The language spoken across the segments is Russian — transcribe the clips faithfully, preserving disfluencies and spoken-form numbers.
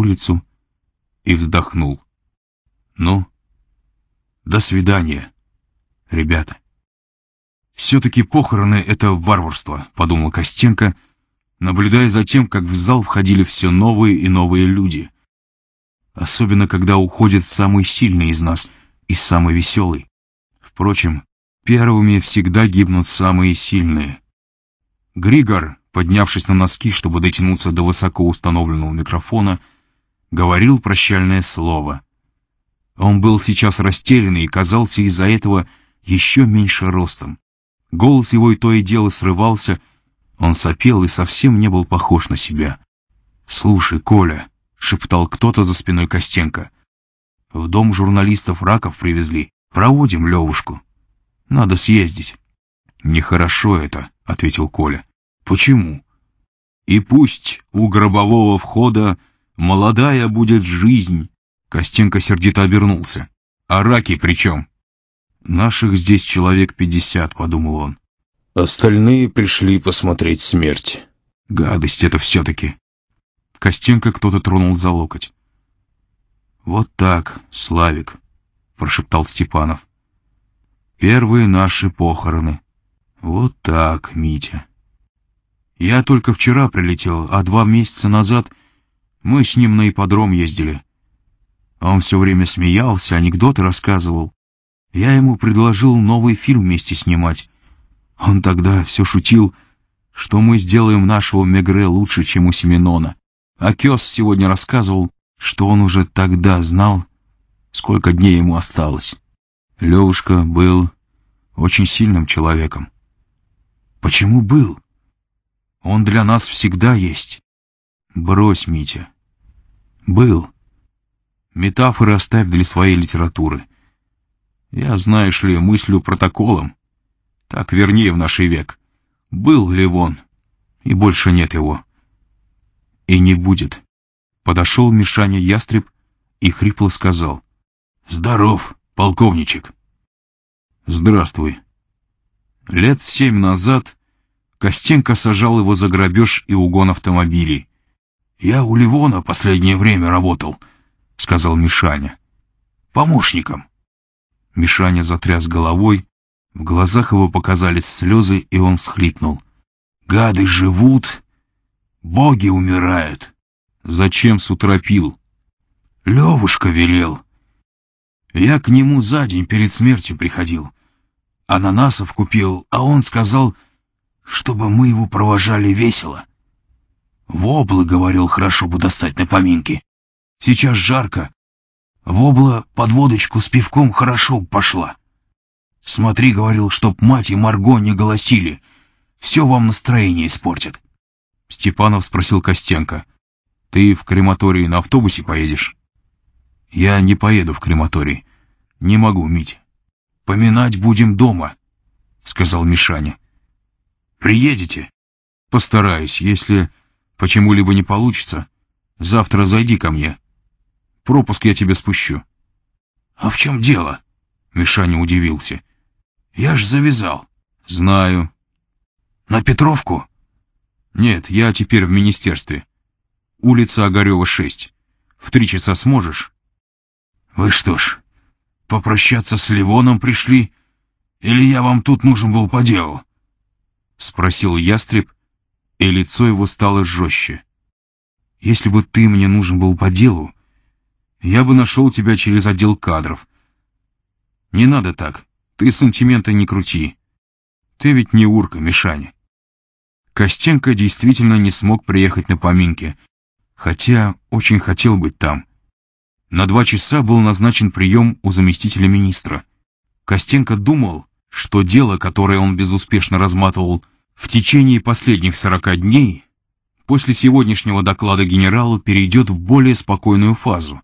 улицу и вздохнул. «Ну, до свидания, ребята». «Все-таки похороны — это варварство», — подумал Костенко, наблюдая за тем, как в зал входили все новые и новые люди. Особенно, когда уходит самый сильный из нас и самый веселый. Впрочем, первыми всегда гибнут самые сильные. Григор, поднявшись на носки, чтобы дотянуться до высоко установленного микрофона, говорил прощальное слово. Он был сейчас растерянный и казался из-за этого еще меньше ростом. Голос его и то и дело срывался, он сопел и совсем не был похож на себя. «Слушай, Коля», — шептал кто-то за спиной Костенко, — «в дом журналистов раков привезли, проводим Левушку. Надо съездить». «Нехорошо это», — ответил Коля. «Почему?» «И пусть у гробового входа молодая будет жизнь». Костенко сердито обернулся. «А раки при чем?» «Наших здесь человек пятьдесят», — подумал он. «Остальные пришли посмотреть смерть. Гадость это все-таки». Костенко кто-то тронул за локоть. «Вот так, Славик», — прошептал Степанов. «Первые наши похороны. Вот так, Митя. Я только вчера прилетел, а два месяца назад мы с ним на ипподром ездили. Он все время смеялся, анекдоты рассказывал. Я ему предложил новый фильм вместе снимать. Он тогда все шутил, что мы сделаем нашего Мегре лучше, чем у Семенона. А Кёс сегодня рассказывал, что он уже тогда знал, сколько дней ему осталось. Левушка был очень сильным человеком». «Почему был? Он для нас всегда есть». «Брось, Митя. Был. Метафоры оставь для своей литературы. Я, знаешь ли, мыслю протоколом. Так вернее в наш век. Был Левон, и больше нет его. И не будет». Подошел Мишаня Ястреб и хрипло сказал: «Здоров, полковничек». «Здравствуй». Лет семь назад Костенко сажал его за грабеж и угон автомобилей. «Я у Левона последнее время работал», — сказал Мишаня. «Помощником». Мишаня затряс головой, в глазах его показались слезы, и он всхлипнул. «Гады живут, боги умирают». «Зачем с утра пил?» «Левушка велел. Я к нему за день перед смертью приходил. Ананасов купил, а он сказал, чтобы мы его провожали весело. Воблы, говорил, хорошо бы достать на поминки. Сейчас жарко. Вобла под водочку с пивком хорошо пошла. Смотри, говорил, чтоб мать и Марго не голосили. Все вам настроение испортит». Степанов спросил Костенко: «Ты в крематорий на автобусе поедешь?» «Я не поеду в крематорий. Не могу, Митя». «Поминать будем дома», — сказал Мишаня. «Приедете?» «Постараюсь. Если почему-либо не получится, завтра зайди ко мне. Пропуск я тебе спущу». «А в чем дело?» — Мишаня удивился. «Я ж завязал». «Знаю». «На Петровку?» «Нет, я теперь в министерстве. Улица Огарева, шесть. В три часа сможешь?» «Вы что ж, попрощаться с Левоном пришли? Или я вам тут нужен был по делу?» — спросил Ястреб, и лицо его стало жестче. «Если бы ты мне нужен был по делу, я бы нашел тебя через отдел кадров. Не надо так, ты сантименты не крути. Ты ведь не урка, Мишаня». Костенко действительно не смог приехать на поминки, хотя очень хотел быть там. На два часа был назначен прием у заместителя министра. Костенко думал, что дело, которое он безуспешно разматывал в течение последних сорока дней, после сегодняшнего доклада генералу перейдет в более спокойную фазу.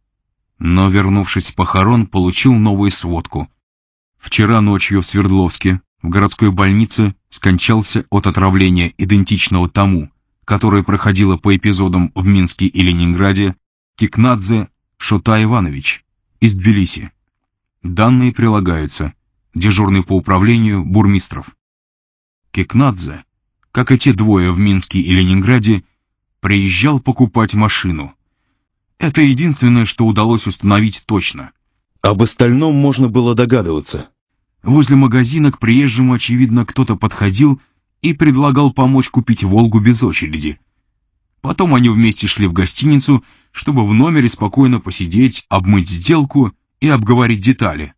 Но, вернувшись с похорон, получил новую сводку. Вчера ночью в Свердловске, в городской больнице, скончался от отравления, идентичного тому, которое проходило по эпизодам в Минске и Ленинграде, Кикнадзе Шота Иванович из Тбилиси. Данные прилагаются. Дежурный по управлению бурмистров. Кикнадзе, как и те двое в Минске и Ленинграде, приезжал покупать машину. Это единственное, что удалось установить точно. Об остальном можно было догадываться. Возле магазина к приезжему, очевидно, кто-то подходил и предлагал помочь купить «Волгу» без очереди. Потом они вместе шли в гостиницу, чтобы в номере спокойно посидеть, обмыть сделку и обговорить детали.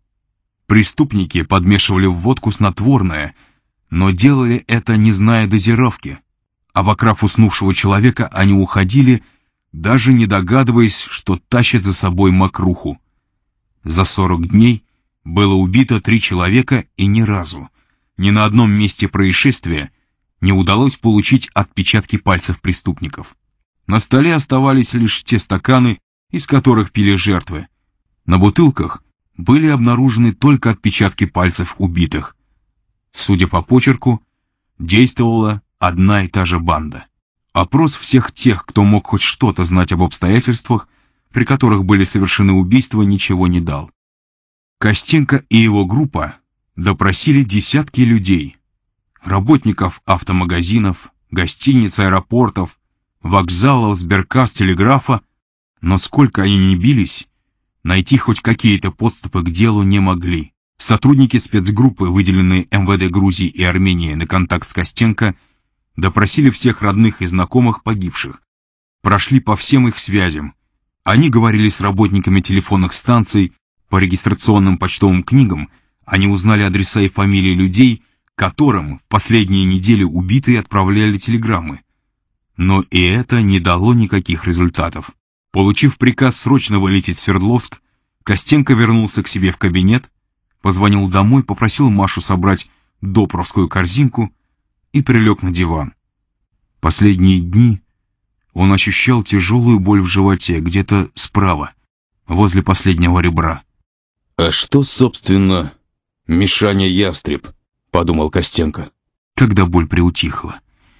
Преступники подмешивали в водку снотворное, но делали это, не зная дозировки. Обокрав уснувшего человека, они уходили, даже не догадываясь, что тащат за собой мокруху. За сорок дней было убито три человека, и ни разу, ни на одном месте происшествия не удалось получить отпечатки пальцев преступников. На столе оставались лишь те стаканы, из которых пили жертвы. На бутылках были обнаружены только отпечатки пальцев убитых. Судя по почерку, действовала одна и та же банда. Опрос всех тех, кто мог хоть что-то знать об обстоятельствах, при которых были совершены убийства, ничего не дал. Костенко и его группа допросили десятки людей, работников автомагазинов, гостиниц, аэропортов, вокзалов, сберкасс, телеграфа, но сколько они ни бились, найти хоть какие-то подступы к делу не могли. Сотрудники спецгруппы, выделенные эм вэ дэ Грузии и Армении на контакт с Костенко, допросили всех родных и знакомых погибших, прошли по всем их связям. Они говорили с работниками телефонных станций, по регистрационным почтовым книгам они узнали адреса и фамилии людей, которым в последние недели убитые отправляли телеграммы. Но и это не дало никаких результатов. Получив приказ срочно вылететь в Свердловск, Костенко вернулся к себе в кабинет, позвонил домой, попросил Машу собрать допровскую корзинку и прилег на диван. Последние дни он ощущал тяжелую боль в животе, где-то справа, возле последнего ребра. «А что, собственно, Мишаня Ястреб?» — подумал Костенко. Когда боль приутихла.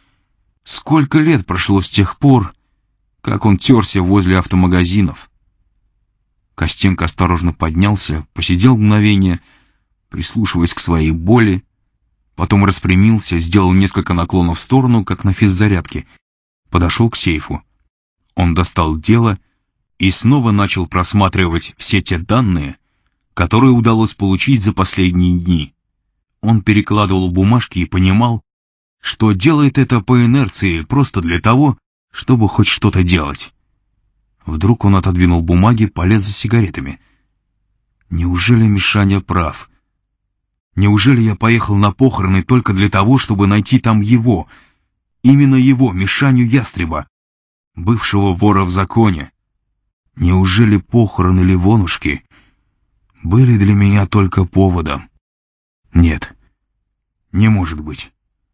Сколько лет прошло с тех пор, как он терся возле автомагазинов. Костенко осторожно поднялся, посидел мгновение, прислушиваясь к своей боли, потом распрямился, сделал несколько наклонов в сторону, как на физзарядке, подошел к сейфу. Он достал дело и снова начал просматривать все те данные, которые удалось получить за последние дни. Он перекладывал бумажки и понимал, что делает это по инерции, просто для того, чтобы хоть что-то делать. Вдруг он отодвинул бумаги, полез за сигаретами. Неужели Мишаня прав? Неужели я поехал на похороны только для того, чтобы найти там его, именно его, Мишаню Ястреба, бывшего вора в законе? Неужели похороны Ливонушки были для меня только поводом? Нет, не может быть.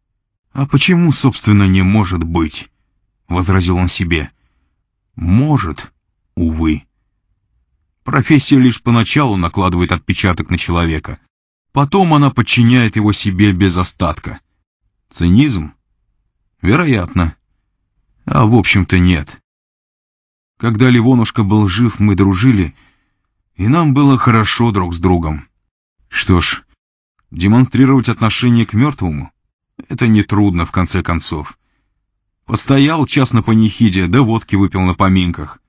А почему, собственно, не может быть? Возразил он себе. Может, увы. Профессия лишь поначалу накладывает отпечаток на человека. Потом она подчиняет его себе без остатка. Цинизм? Вероятно. А в общем-то нет. Когда Ливонушка был жив, мы дружили, и нам было хорошо друг с другом. Что ж, демонстрировать отношение к мертвому — это нетрудно, в конце концов. Постоял час на панихиде, да водки выпил на поминках.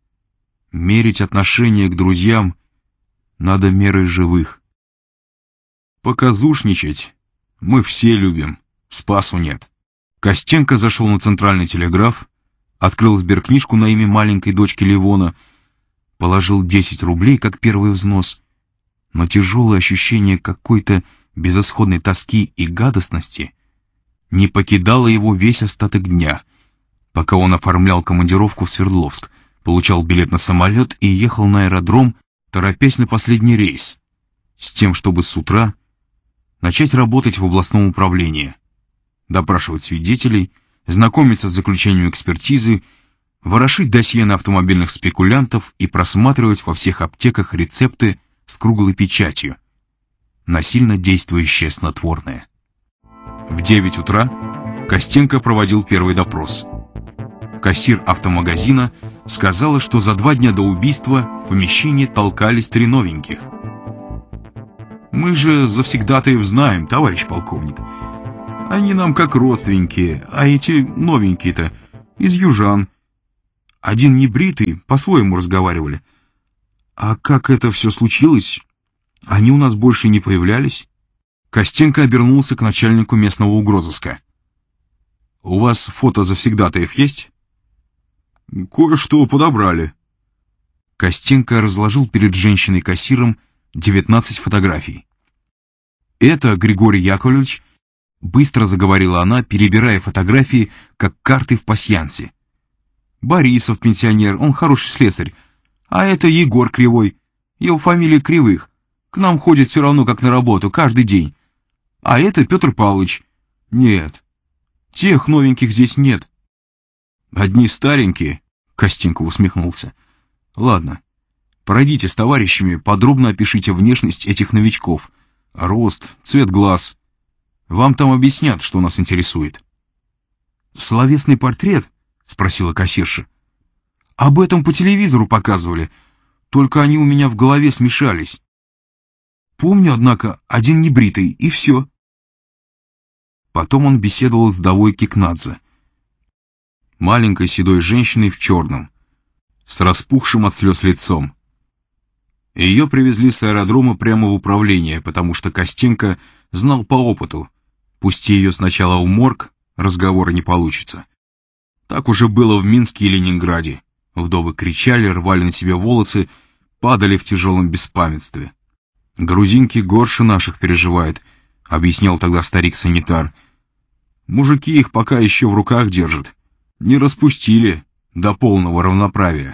Мерить отношение к друзьям надо мерой живых. Показушничать мы все любим, спасу нет. Костенко зашел на центральный телеграф, открыл сберкнижку на имя маленькой дочки Ливона, положил десять рублей как первый взнос, но тяжелое ощущение какой-то безысходной тоски и гадостности не покидало его весь остаток дня, пока он оформлял командировку в Свердловск, получал билет на самолет и ехал на аэродром, торопясь на последний рейс, с тем, чтобы с утра начать работать в областном управлении, допрашивать свидетелей, знакомиться с заключением экспертизы, ворошить досье на автомобильных спекулянтов и просматривать во всех аптеках рецепты с круглой печатью на сильно действующее снотворное. В девять утра Костенко проводил первый допрос. Кассир автомагазина сказала, что за два дня до убийства в помещении толкались три новеньких. «Мы же завсегдатаев знаем, товарищ полковник. Они нам как родственники, а эти новенькие-то из южан. один небритый, по-своему разговаривали. А как это все случилось? Они у нас больше не появлялись. Костенко обернулся к начальнику местного угрозыска. «У вас фото завсегдатаев есть?» «Кое-что подобрали». Костенко разложил перед женщиной-кассиром девятнадцать фотографий. «Это Григорий Яковлевич», — быстро заговорила она, перебирая фотографии, как карты в пасьянсе. «Борисов, пенсионер, он хороший слесарь. А это Егор Кривой, его фамилия Кривых. К нам ходит все равно, как на работу, каждый день. А это Петр Павлович. Нет, тех новеньких здесь нет». «Одни старенькие», — Костенко усмехнулся. «Ладно, пройдите с товарищами, подробно опишите внешность этих новичков. Рост, цвет глаз. Вам там объяснят, что нас интересует». «Словесный портрет?» — спросила кассирша. «Об этом по телевизору показывали, только они у меня в голове смешались. Помню, однако, один небритый, и все». Потом он беседовал с вдовой Кикнадзе, маленькой седой женщиной в черном, с распухшим от слез лицом. Ее привезли с аэродрома прямо в управление, потому что Костенко знал по опыту: пусти ее сначала в морг, разговора не получится. Так уже было в Минске и Ленинграде. Вдовы кричали, рвали на себе волосы, падали в тяжелом беспамятстве. «Грузинки горше наших переживают», — объяснял тогда старик-санитар. «Мужики их пока еще в руках держат. Не распустили до полного равноправия».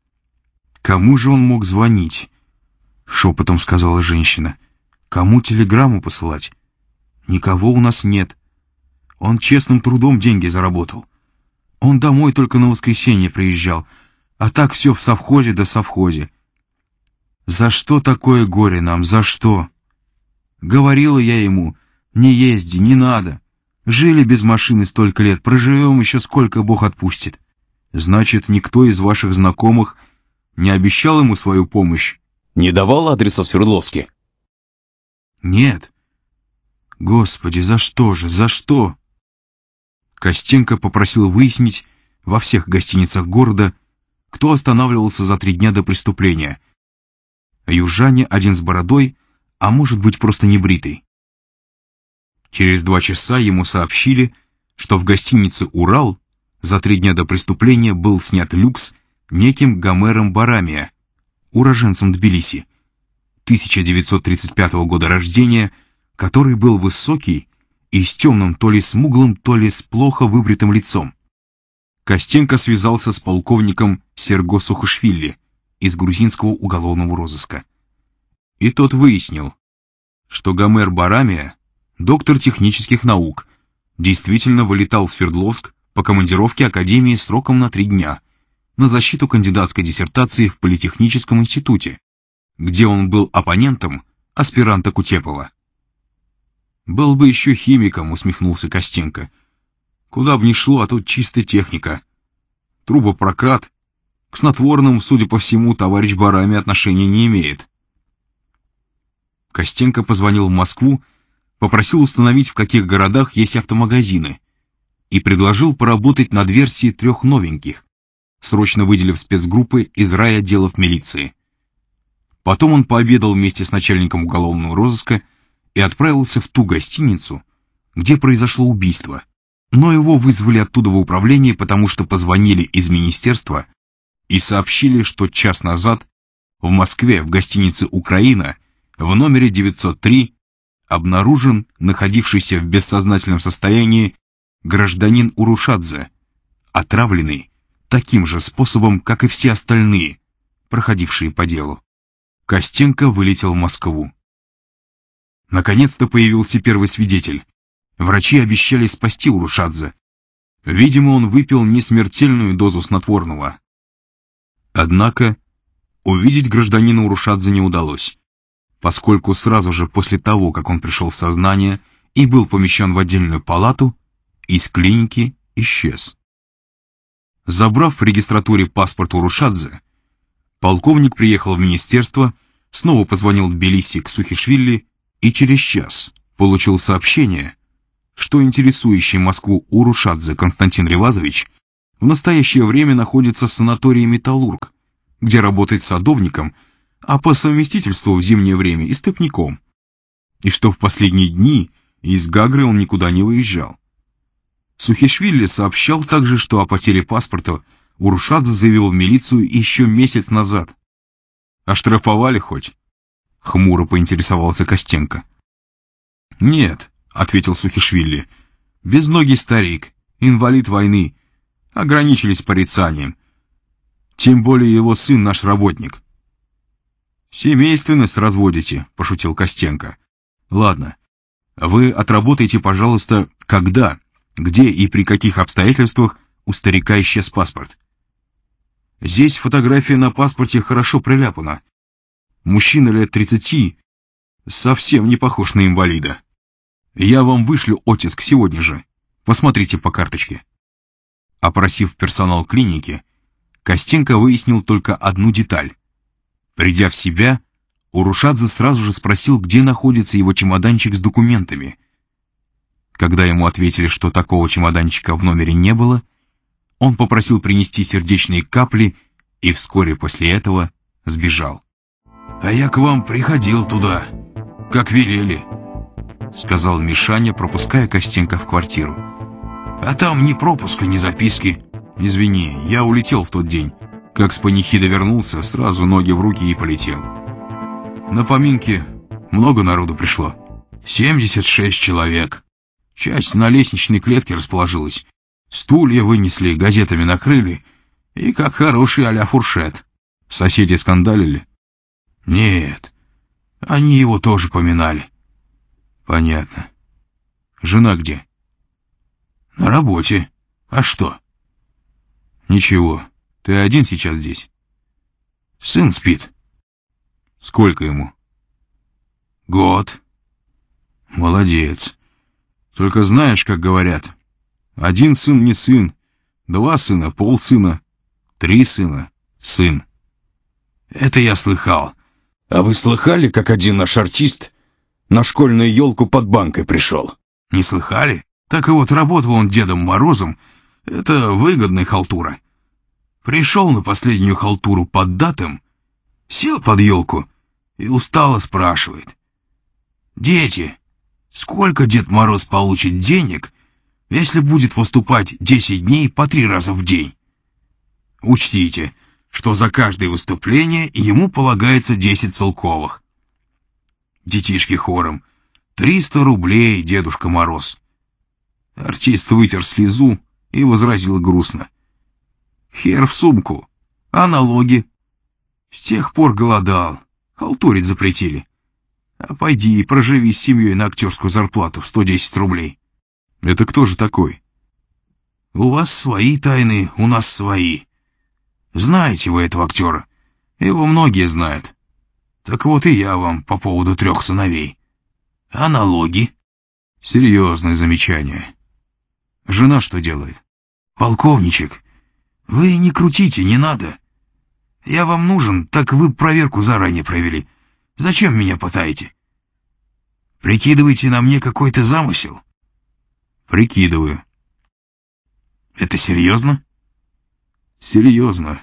«Кому же он мог звонить?» — шепотом сказала женщина. «Кому телеграмму посылать? Никого у нас нет. Он честным трудом деньги заработал. Он домой только на воскресенье приезжал, а так все в совхозе да совхозе. За что такое горе нам, за что? Говорила я ему: не езди, не надо. Жили без машины столько лет, проживем еще сколько Бог отпустит. Значит, никто из ваших знакомых не обещал ему свою помощь?» «Не давал адреса в Свердловске?» «Нет». «Господи, за что же, за что?» Костенко попросил выяснить во всех гостиницах города, кто останавливался за три дня до преступления. Южане, один с бородой, а может быть просто небритый. Через два часа ему сообщили, что в гостинице «Урал» за три дня до преступления был снят люкс неким Гомером Барамия, уроженцем Тбилиси, тысяча девятьсот тридцать пятого года рождения, который был высокий и с темным то ли смуглым, то ли с плохо выбритым лицом. Костенко связался с полковником Серго Сухашвили из грузинского уголовного розыска. И тот выяснил, что Гомер Барамия, доктор технических наук, действительно вылетал в Свердловск по командировке Академии сроком на три дня на защиту кандидатской диссертации в Политехническом институте, где он был оппонентом аспиранта Кутепова. «Был бы еще химиком», — усмехнулся Костенко. «Куда бы ни шло, а тут чистая техника. Трубопрократ. К снотворным, судя по всему, товарищ Барами отношения не имеет». Костенко позвонил в Москву, попросил установить, в каких городах есть автомагазины, и предложил поработать над версией трех новеньких, срочно выделив спецгруппы из райотделов милиции. Потом он пообедал вместе с начальником уголовного розыска и отправился в ту гостиницу, где произошло убийство, но его вызвали оттуда в управление, потому что позвонили из министерства и сообщили, что час назад в Москве в гостинице «Украина» в номере девятьсот три обнаружен находившийся в бессознательном состоянии гражданин Урушадзе, отравленный таким же способом, как и все остальные, проходившие по делу. Костенко вылетел в Москву. Наконец-то появился первый свидетель. Врачи обещали спасти Урушадзе. Видимо, он выпил несмертельную дозу снотворного. Однако увидеть гражданина Урушадзе не удалось, поскольку сразу же после того, как он пришел в сознание и был помещен в отдельную палату, из клиники исчез. Забрав в регистратуре паспорт Урушадзе, полковник приехал в министерство, снова позвонил в Тбилиси к Сухишвили и через час получил сообщение, что интересующий Москву Урушадзе Константин Ревазович в настоящее время находится в санатории «Металлург», где работает садовником, а по совместительству в зимнее время и степняком. И что в последние дни из Гагры он никуда не выезжал. Сухишвили сообщал также, что о потере паспорта Урушадзе заявил в милицию еще месяц назад. «Оштрафовали хоть?» — хмуро поинтересовался Костенко. «Нет», — ответил Сухишвили, — «безногий старик, инвалид войны, ограничились порицанием. Тем более его сын наш работник». «Семейственность разводите», — пошутил Костенко. «Ладно, вы отработайте, пожалуйста, когда, где и при каких обстоятельствах у старика исчез паспорт. Здесь фотография на паспорте хорошо приляпана. Мужчина лет тридцати, совсем не похож на инвалида. Я вам вышлю оттиск сегодня же. Посмотрите по карточке». Опросив персонал клиники, Костенко выяснил только одну деталь. Придя в себя, Урушадзе сразу же спросил, где находится его чемоданчик с документами. Когда ему ответили, что такого чемоданчика в номере не было, он попросил принести сердечные капли и вскоре после этого сбежал. «А я к вам приходил туда, как велели», — сказал Мишаня, пропуская Костенко в квартиру. «А там ни пропуска, ни записки. Извини, я улетел в тот день. Как с панихиды вернулся, сразу ноги в руки и полетел. На поминки много народу пришло. семьдесят шесть человек. Часть на лестничной клетке расположилась. Стулья вынесли, газетами накрыли. И как хороший а-ля фуршет. Соседи скандалили?» «Нет, они его тоже поминали». «Понятно. Жена где?» «На работе. А что?» «Ничего. Ты один сейчас здесь?» «Сын спит». «Сколько ему?» «Год». «Молодец. Только знаешь, как говорят, один сын не сын, два сына — полсына, три сына — сын». «Это я слыхал». «А вы слыхали, как один наш артист на школьную елку под банкой пришел?» «Не слыхали? Так и вот работал он Дедом Морозом. Это выгодная халтура. Пришел на последнюю халтуру под датом, сел под елку и устало спрашивает: «Дети, сколько Дед Мороз получит денег, если будет выступать десять дней по три раза в день? Учтите, что за каждое выступление ему полагается десять целковых». Детишки хором: «Триста рублей, Дедушка Мороз». Артист вытер слезу и возразил грустно: «Хер в сумку, а налоги? С тех пор голодал, халтурить запретили. А пойди и проживи с семьей на актерскую зарплату в сто десять рублей». «Это кто же такой?» «У вас свои тайны, у нас свои. Знаете вы этого актера? Его многие знают. Так вот и я вам по поводу трех сыновей. А налоги?» «Серьезное замечание. Жена что делает?» «Полковничек, вы не крутите, не надо. Я вам нужен, так вы проверку заранее провели. Зачем меня пытаете? Прикидываете на мне какой-то замысел?» «Прикидываю». «Это серьезно?» «Серьезно».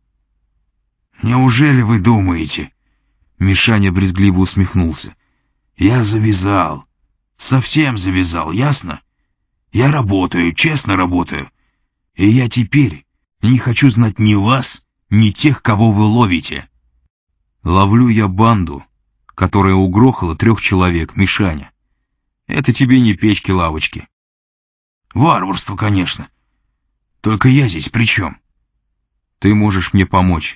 «Неужели вы думаете?» Мишаня брезгливо усмехнулся. «Я завязал. Совсем завязал, ясно? Я работаю, честно работаю. И я теперь не хочу знать ни вас, ни тех, кого вы ловите. Ловлю я банду, которая угрохала трех человек, Мишаня. Это тебе не печки-лавочки. Варварство, конечно. Только я здесь при чем? Ты можешь мне помочь».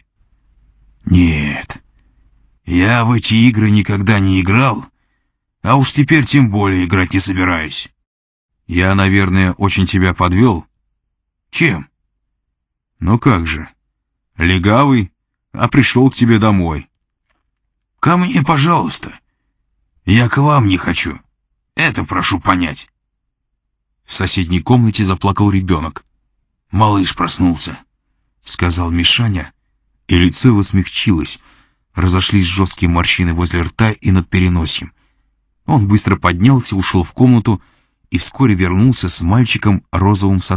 «Нет, я в эти игры никогда не играл, а уж теперь тем более играть не собираюсь». «Я, наверное, очень тебя подвел?» «Чем?» «Ну как же, легавый, а пришел к тебе домой». «Ко мне, пожалуйста. Я к вам не хочу. Это прошу понять». В соседней комнате заплакал ребенок. «Малыш проснулся», — сказал Мишаня, и лицо его смягчилось, разошлись жесткие морщины возле рта и над переносием. Он быстро поднялся, ушел в комнату и вскоре вернулся с мальчиком розовым со сна.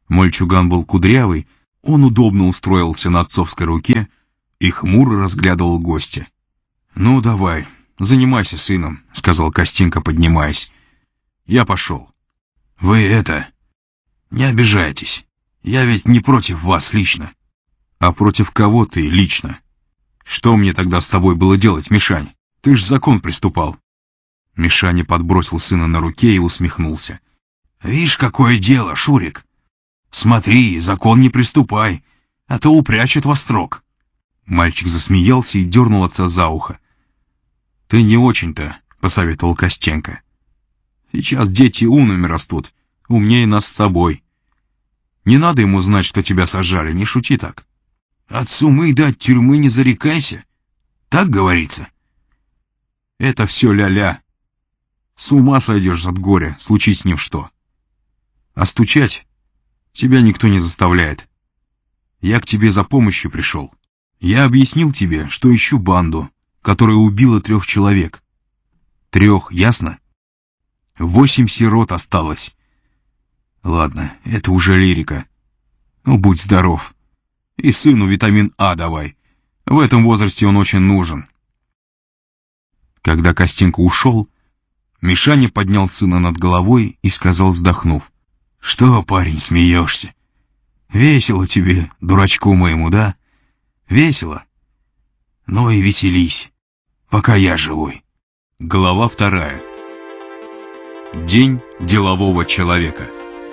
Мальчуган был кудрявый, он удобно устроился на отцовской руке и хмуро разглядывал гостя. «Ну, давай, занимайся сыном», — сказал Костенко, поднимаясь. «Я пошел». «Вы это... не обижайтесь. Я ведь не против вас лично». «А против кого ты лично? Что мне тогда с тобой было делать, Мишань? Ты ж закон приступал». Мишаня подбросил сына на руке и усмехнулся. «Вишь, какое дело, Шурик. Смотри, закон не приступай, а то упрячут во строк». Мальчик засмеялся и дернул отца за ухо. «Ты не очень-то», — посоветовал Костенко. «Сейчас дети умными растут, умнее нас с тобой. Не надо ему знать, что тебя сажали, не шути так». «От сумы да от тюрьмы не зарекайся. Так говорится?» «Это все ля-ля. С ума сойдешь от горя, случись с ним что. А стучать тебя никто не заставляет. Я к тебе за помощью пришел. Я объяснил тебе, что ищу банду, которая убила трех человек. Трех, ясно? Восемь сирот осталось. Ладно, это уже лирика. Ну, будь здоров. И сыну витамин А давай. В этом возрасте он очень нужен». Когда Костенко ушел, Мишаня поднял сына над головой и сказал, вздохнув: «Что, парень, смеешься? Весело тебе, дурачку моему, да? Весело? Ну и веселись, пока я живой». Глава вторая. День делового человека.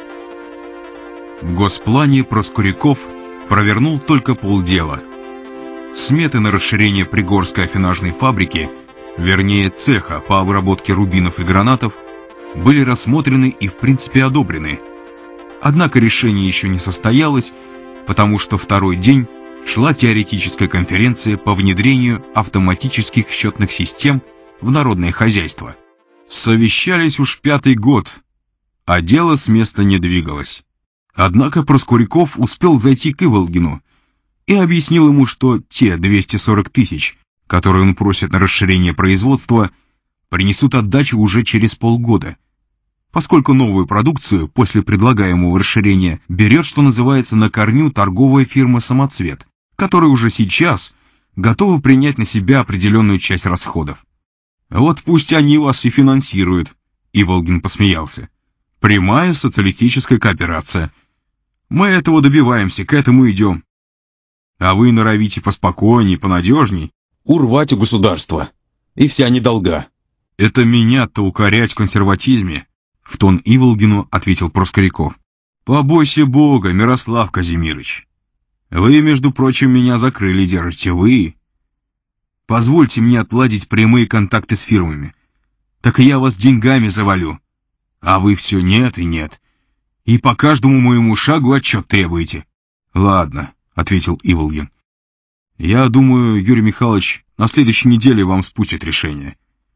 В госплане Проскуряков провернул только полдела. Сметы на расширение Пригорской афинажной фабрики, вернее цеха по обработке рубинов и гранатов, были рассмотрены и в принципе одобрены. Однако решение еще не состоялось, потому что второй день шла теоретическая конференция по внедрению автоматических счетных систем в народное хозяйство. Совещались уж пятый год, а дело с места не двигалось. Однако Проскуряков успел зайти к Иволгину и объяснил ему, что те двести сорок тысяч, которые он просит на расширение производства, принесут отдачу уже через полгода, поскольку новую продукцию после предлагаемого расширения берет, что называется, на корню торговая фирма «Самоцвет», которая уже сейчас готова принять на себя определенную часть расходов. «Вот пусть они вас и финансируют», — Иволгин посмеялся. «Прямая социалистическая кооперация. Мы этого добиваемся, к этому идем. А вы норовите поспокойней, понадежней. Урвать у государства. И вся недолга». «Это меня-то укорять в консерватизме», — в тон Иволгину ответил Проскуряков. «Побойся Бога, Мирослав Казимирыч. Вы, между прочим, меня за крылья держите, вы. Позвольте мне отладить прямые контакты с фирмами. Так и я вас деньгами завалю. А вы все нет и нет. И по каждому моему шагу отчет требуете». «Ладно», — ответил Иволгин. «Я думаю, Юрий Михайлович, на следующей неделе вам спустят решение.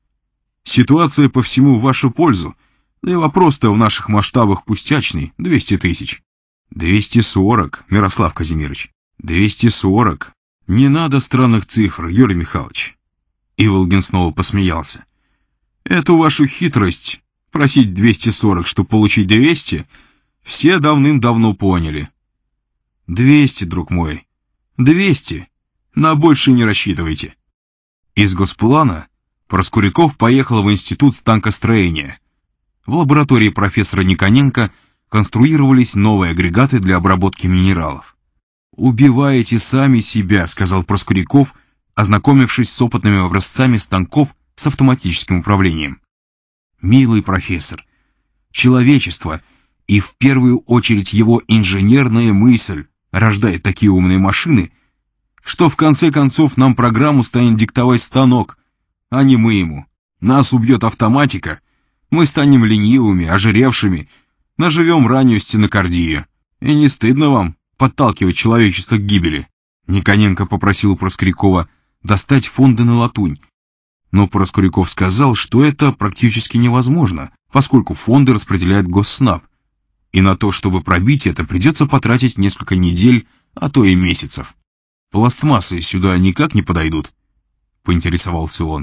Ситуация по всему в вашу пользу, да и вопрос-то в наших масштабах пустячный, двести тысяч». «двести сорок, Мирослав Казимирыч, двести сорок. Не надо странных цифр, Юрий Михайлович». Иволгин снова посмеялся. «Эту вашу хитрость, просить двести сорок, чтобы получить двести, все давным-давно поняли. двести, друг мой, двести. На больше не рассчитывайте». Из госплана Проскуряков поехал в институт станкостроения. В лаборатории профессора Никоненко конструировались новые агрегаты для обработки минералов. «Убиваете сами себя», — сказал Проскуряков, ознакомившись с опытными образцами станков с автоматическим управлением. «Милый профессор, человечество, и в первую очередь его инженерная мысль, рождает такие умные машины, что в конце концов нам программу станет диктовать станок, а не мы ему. Нас убьет автоматика, мы станем ленивыми, ожиревшими, наживем раннюю стенокардию. И не стыдно вам подталкивать человечество к гибели?» Никоненко попросил у Проскурякова достать фонды на латунь. Но Проскуряков сказал, что это практически невозможно, поскольку фонды распределяет Госснаб, и на то, чтобы пробить это, придется потратить несколько недель, а то и месяцев. «Пластмассы сюда никак не подойдут?» — поинтересовался он. «У меня хороший дружок назначен командиром по пластмассам». «Да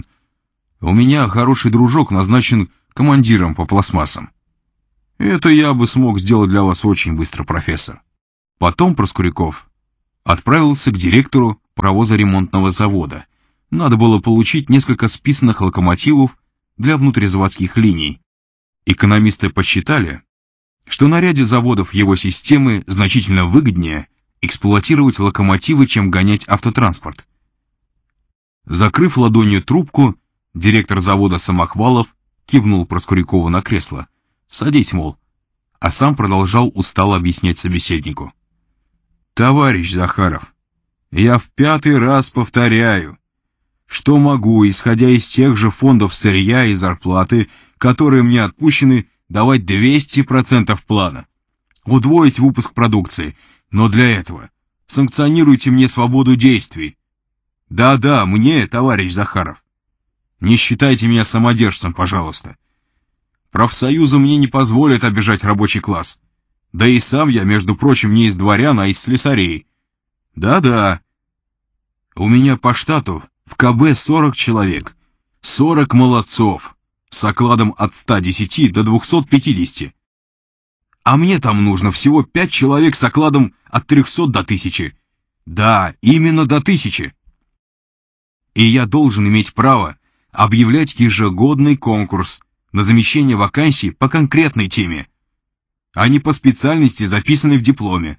Это я бы смог сделать для вас очень быстро, профессор. Потом Проскуряков отправился к директору паровозоремонтного завода. Надо было получить несколько списанных локомотивов для внутризаводских линий. Экономисты посчитали, что на ряде заводов его системы значительно выгоднее эксплуатировать локомотивы, чем гонять автотранспорт. Закрыв ладонью трубку, директор завода Самохвалов кивнул Проскурякову на кресло. «Садись, мол», а сам продолжал устало объяснять собеседнику. «Товарищ Захаров, я в пятый раз повторяю, что могу, исходя из тех же фондов сырья и зарплаты, которые мне отпущены, давать двести процентов плана, удвоить выпуск продукции, но для этого санкционируйте мне свободу действий. Да-да, мне, товарищ Захаров. Не считайте меня самодержцем, пожалуйста. Профсоюзы мне не позволят обижать рабочий класс. Да и сам я, между прочим, не из дворян, а из слесарей. Да-да. У меня по штату в ка бэ сорок человек, сорок молодцов, с окладом от ста десяти до двухсот пятидесяти. А мне там нужно всего пять человек с окладом от трехсот до тысячи. Да, именно до тысячи. И я должен иметь право объявлять ежегодный конкурс на замещение вакансий по конкретной теме, а не по специальности, записанной в дипломе.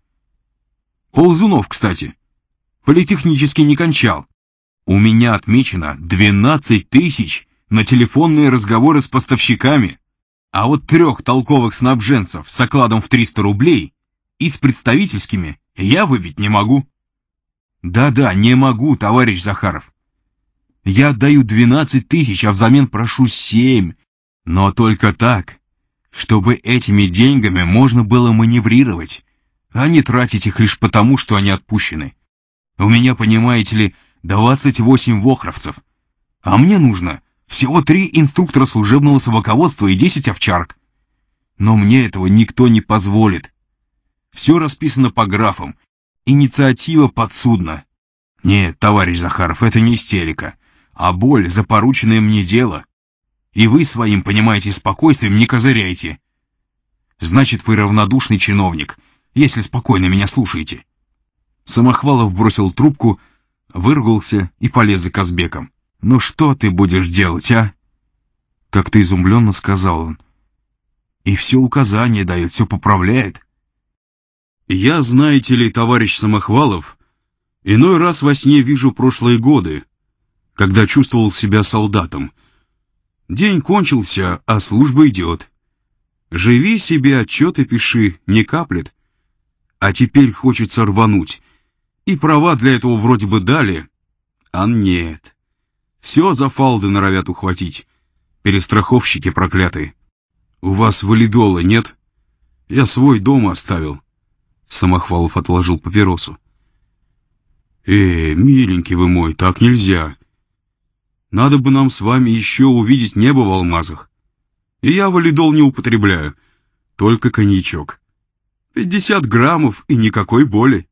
Ползунов, кстати, политехнически не кончал. У меня отмечено двенадцать тысяч на телефонные разговоры с поставщиками, а вот трех толковых снабженцев с окладом в триста рублей и с представительскими я выбить не могу. Да-да, не могу, товарищ Захаров. Я отдаю двенадцать тысяч, а взамен прошу семь, но только так, чтобы этими деньгами можно было маневрировать, а не тратить их лишь потому, что они отпущены. У меня, понимаете ли, двадцать восемь вохровцев, а мне нужно всего три инструктора служебного собаководства и десять овчарок. Но мне этого никто не позволит. Все расписано по графам, инициатива подсудна. Нет, товарищ Захаров, это не истерика, а боль за порученное мне дело. И вы своим, понимаете, спокойствием не козыряйте. Значит, вы равнодушный чиновник, если спокойно меня слушаете. Самохвалов бросил трубку, выругался и полез за Казбеком. «Ну что ты будешь делать, а?» Как-то изумленно сказал он. «И все указания дает, все поправляет». «Я, знаете ли, товарищ Самохвалов, иной раз во сне вижу прошлые годы, когда чувствовал себя солдатом. День кончился, а служба идет. Живи себе, отчеты пиши, не каплет. А теперь хочется рвануть. И права для этого вроде бы дали, а нет. Все за фалды норовят ухватить. Перестраховщики проклятые. У вас валидола нет? Я свой дома оставил». Самохвалов отложил папиросу. «Э, миленький вы мой, так нельзя. Надо бы нам с вами еще увидеть небо в алмазах. И я валидол не употребляю, только коньячок. Пятьдесят граммов и никакой боли.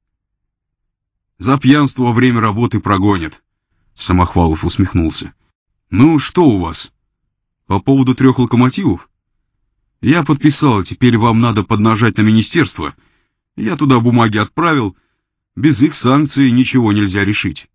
За пьянство во время работы прогонят». Самохвалов усмехнулся. «Ну, что у вас? По поводу трех локомотивов? Я подписал, теперь вам надо поднажать на министерство. Я туда бумаги отправил. Без их санкций ничего нельзя решить».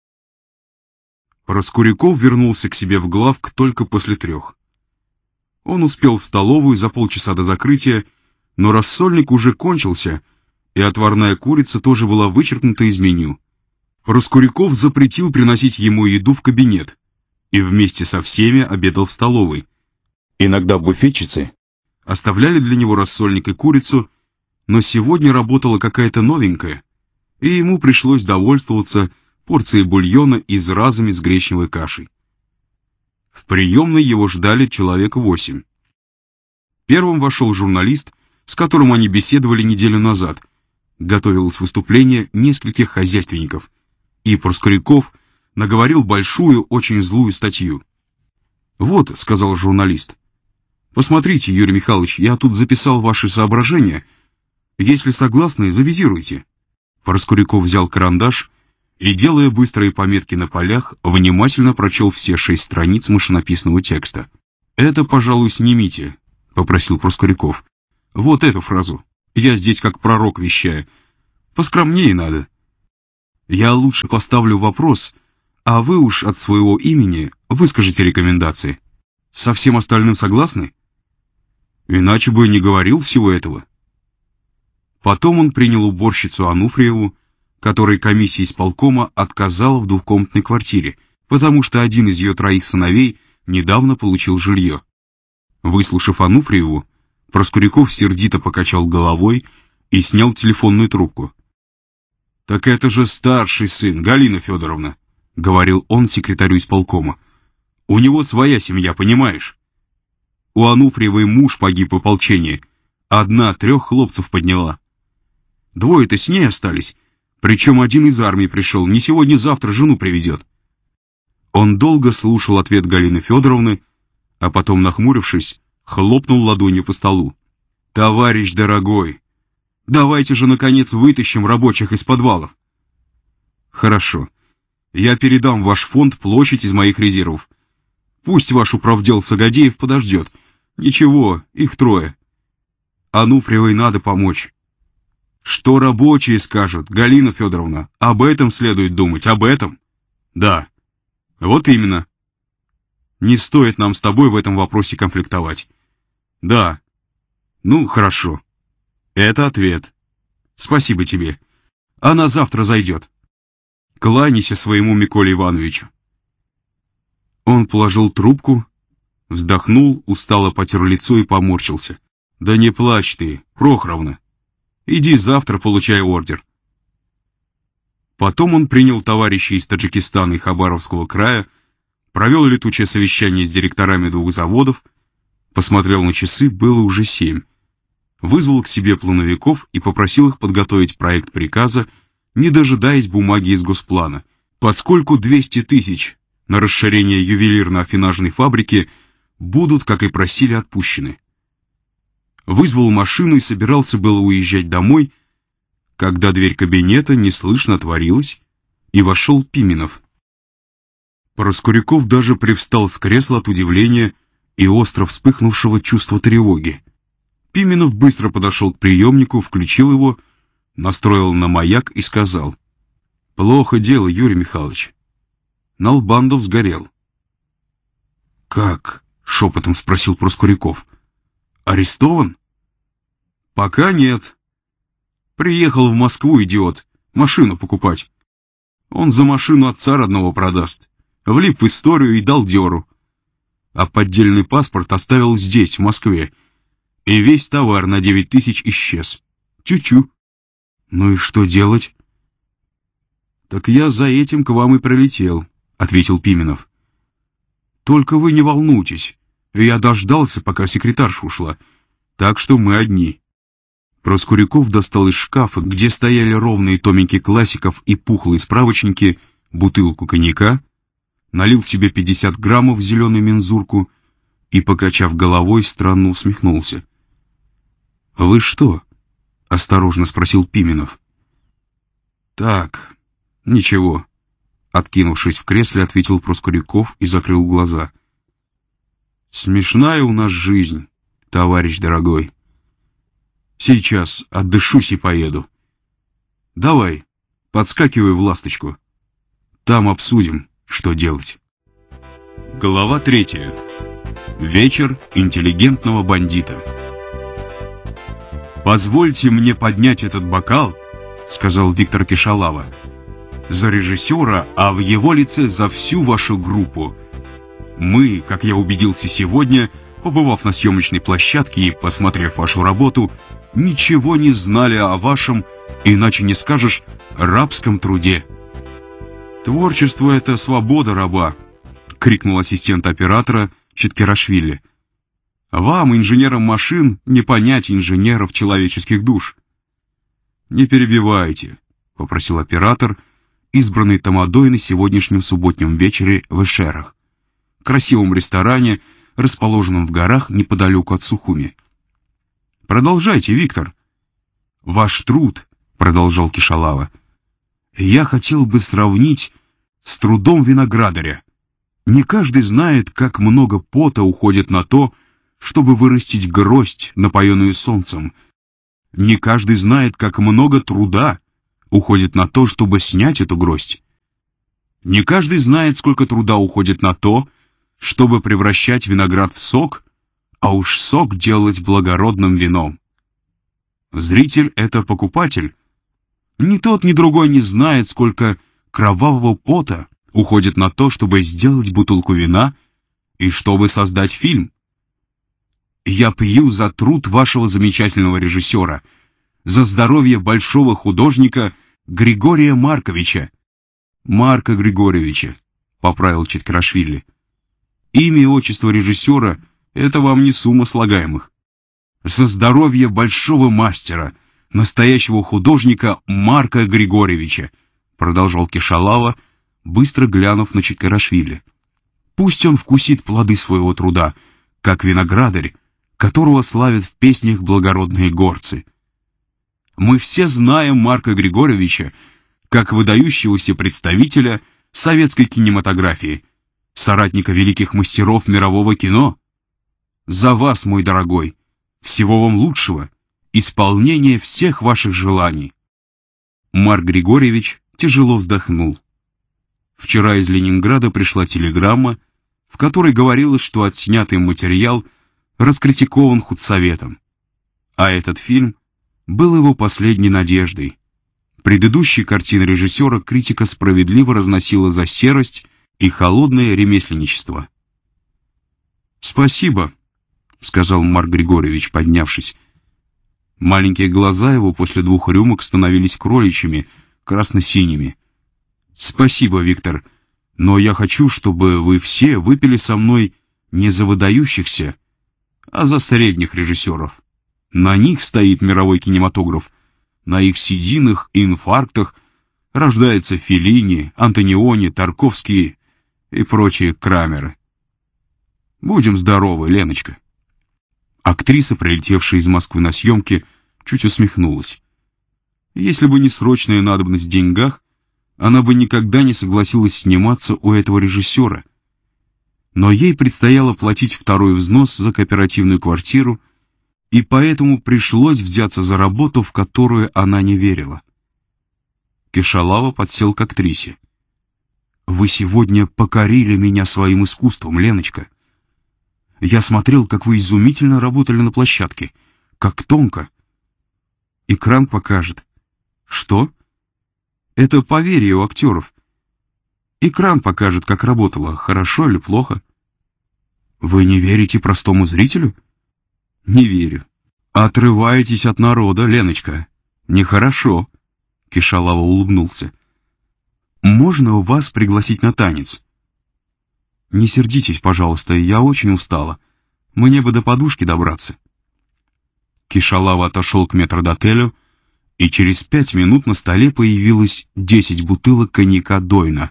Проскуряков вернулся к себе в главк только после трех. Он успел в столовую за полчаса до закрытия, но рассольник уже кончился, и отварная курица тоже была вычеркнута из меню. Проскуряков запретил приносить ему еду в кабинет и вместе со всеми обедал в столовой. Иногда буфетчицы оставляли для него рассольник и курицу, но сегодня работала какая-то новенькая, и ему пришлось довольствоваться порцией бульона из разами с гречневой кашей. В приемной его ждали человек восемь. Первым вошел журналист, с которым они беседовали неделю назад. Готовилось выступление нескольких хозяйственников, и Проскуряков наговорил большую, очень злую статью. «Вот», — сказал журналист, — «посмотрите, Юрий Михайлович, я тут записал ваши соображения. Если согласны, завизируйте». Проскуряков взял карандаш и, делая быстрые пометки на полях, внимательно прочел все шесть страниц машинописного текста. «Это, пожалуй, снимите», — попросил Проскуряков. «Вот эту фразу. Я здесь как пророк вещаю. Поскромнее надо. Я лучше поставлю вопрос, а вы уж от своего имени выскажите рекомендации. Со всем остальным согласны? Иначе бы не говорил всего этого». Потом он принял уборщицу Ануфриеву, которой комиссия исполкома отказала в двухкомнатной квартире, потому что один из ее троих сыновей недавно получил жилье. Выслушав Ануфриеву, Проскуряков сердито покачал головой и снял телефонную трубку. «Так это же старший сын, Галина Федоровна», — говорил он секретарю исполкома. «У него своя семья, понимаешь? У Ануфриевой муж погиб в ополчении, одна трех хлопцев подняла. Двое-то с ней остались, причем один из армии пришел, не сегодня-завтра жену приведет». Он долго слушал ответ Галины Федоровны, а потом, нахмурившись, хлопнул ладонью по столу. «Товарищ дорогой, давайте же, наконец, вытащим рабочих из подвалов». «Хорошо. Я передам в ваш фонд площадь из моих резервов. Пусть ваш управдел Сагадеев подождет. Ничего, их трое. Ануфриевой надо помочь». «Что рабочие скажут, Галина Федоровна? Об этом следует думать, об этом?» «Да. Вот именно. Не стоит нам с тобой в этом вопросе конфликтовать». «Да. Ну, хорошо. Это ответ. Спасибо тебе. Она завтра зайдет. Кланяйся своему Миколе Ивановичу». Он положил трубку, вздохнул, устало потер лицо и поморщился. «Да не плачь ты, Прохоровна. Иди завтра, получай ордер». Потом он принял товарищей из Таджикистана и Хабаровского края, провел летучее совещание с директорами двух заводов, посмотрел на часы, было уже семь, вызвал к себе плановиков и попросил их подготовить проект приказа, не дожидаясь бумаги из госплана, поскольку двести тысяч на расширение ювелирно-афинажной фабрики будут, как и просили, отпущены. Вызвал машину и собирался было уезжать домой, когда дверь кабинета неслышно отворилась, и вошел Пименов. Проскуряков даже привстал с кресла от удивления и остро вспыхнувшего чувства тревоги. Пименов быстро подошел к приемнику, включил его, настроил на маяк и сказал: «Плохо дело, Юрий Михайлович. Налбандов сгорел». «Как?» — шепотом спросил Проскуряков. «Арестован?» «Пока нет. Приехал в Москву, идиот, машину покупать. Он за машину отца родного продаст. Влип в историю и дал дёру. А поддельный паспорт оставил здесь, в Москве. И весь товар на девять тысяч исчез. Тю-тю. Ну и что делать?» «Так я за этим к вам и прилетел», — ответил Пименов. «Только вы не волнуйтесь. Я дождался, пока секретарша ушла. Так что мы одни». Проскуряков достал из шкафа, где стояли ровные томики классиков и пухлые справочники, бутылку коньяка, налил себе пятьдесят граммов в зеленую мензурку и, покачав головой, странно усмехнулся. «Вы что?» — осторожно спросил Пименов. «Так, ничего», — откинувшись в кресле, ответил Проскуряков и закрыл глаза. «Смешная у нас жизнь, товарищ дорогой. Сейчас отдышусь и поеду. Давай, подскакивай в «Ласточку». Там обсудим, что делать». Глава третья. Вечер интеллигентного бандита. «Позвольте мне поднять этот бокал», — сказал Виктор Кишалава, «за режиссера, а в его лице за всю вашу группу. Мы, как я убедился сегодня, побывав на съемочной площадке и посмотрев вашу работу, ничего не знали о вашем, иначе не скажешь, рабском труде». «Творчество — это свобода раба», — крикнул ассистент оператора Четкерашвили. «Вам, инженерам машин, не понять инженеров человеческих душ». «Не перебивайте», — попросил оператор, избранный тамадой на сегодняшнем субботнем вечере в Эшерах, красивом ресторане, расположенном в горах неподалеку от Сухуми. «Продолжайте, Виктор». «Ваш труд», — продолжал Кишалава, — «я хотел бы сравнить с трудом виноградаря. Не каждый знает, как много пота уходит на то, чтобы вырастить гроздь, напоенную солнцем. Не каждый знает, как много труда уходит на то, чтобы снять эту гроздь. Не каждый знает, сколько труда уходит на то, чтобы превращать виноград в сок, а уж сок делать благородным вином. Зритель — это покупатель. Ни тот, ни другой не знает, сколько кровавого пота уходит на то, чтобы сделать бутылку вина и чтобы создать фильм. Я пью за труд вашего замечательного режиссера, за здоровье большого художника Григория Марковича. Марка Григорьевича, поправил Читкарашвили. Имя и отчество режиссера — это вам не сумма слагаемых. За здоровье большого мастера, настоящего художника Марка Григорьевича, продолжал Кишалава, быстро глянув на Читкарашвили. Пусть он вкусит плоды своего труда, как виноградарь, которого славят в песнях благородные горцы. Мы все знаем Марка Григорьевича как выдающегося представителя советской кинематографии, соратника великих мастеров мирового кино. За вас, мой дорогой, всего вам лучшего, исполнения всех ваших желаний. Марк Григорьевич тяжело вздохнул. Вчера из Ленинграда пришла телеграмма, в которой говорилось, что отснятый материал раскритикован худсоветом, а этот фильм был его последней надеждой. Предыдущие картины режиссера критика справедливо разносила за серость и холодное ремесленничество. «Спасибо», — сказал Марк Григорьевич, поднявшись. Маленькие глаза его после двух рюмок становились кроличьими, красно-синими. «Спасибо, Виктор, но я хочу, чтобы вы все выпили со мной не за выдающихся, а за средних режиссеров. На них стоит мировой кинематограф, на их сединах и инфарктах рождаются Феллини, Антониони, Тарковские и прочие Крамеры. Будем здоровы, Леночка». Актриса, прилетевшая из Москвы на съемки, чуть усмехнулась. Если бы не срочная надобность в деньгах, она бы никогда не согласилась сниматься у этого режиссера. Но ей предстояло платить второй взнос за кооперативную квартиру, и поэтому пришлось взяться за работу, в которую она не верила. Кишалава подсел к актрисе. «Вы сегодня покорили меня своим искусством, Леночка. Я смотрел, как вы изумительно работали на площадке, как тонко. Экран покажет». «Что?» «Это поверье у актеров. Экран покажет, как работало, хорошо или плохо». «Вы не верите простому зрителю?» «Не верю». «Отрываетесь от народа, Леночка. Нехорошо», — Кишалава улыбнулся. «Можно у вас пригласить на танец?» «Не сердитесь, пожалуйста, я очень устала. Мне бы до подушки добраться». Кишалава отошел к метрдотелю, и через пять минут на столе появилось десять бутылок коньяка Дойна.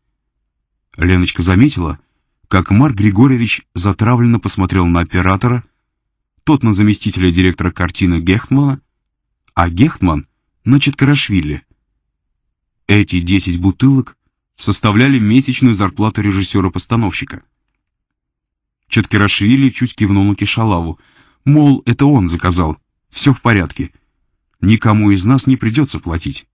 Леночка заметила, как Марк Григорьевич затравленно посмотрел на оператора, тот на заместителя директора картины Гехтмана, а Гехтман на Читкарашвили. Эти десять бутылок составляли месячную зарплату режиссера-постановщика. Читкарашвили чуть кивнул на Кишалаву, мол, это он заказал, все в порядке, никому из нас не придется платить.